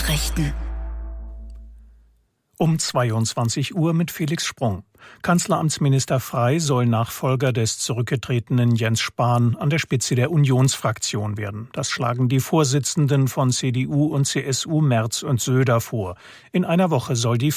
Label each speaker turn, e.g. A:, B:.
A: Nachrichten.
B: Um 22 Uhr mit Felix Sprung. Kanzleramtsminister Frey soll Nachfolger des zurückgetretenen Jens Spahn an der Spitze der Unionsfraktion werden. Das schlagen die Vorsitzenden von CDU und CSU Merz und Söder vor. In einer Woche soll die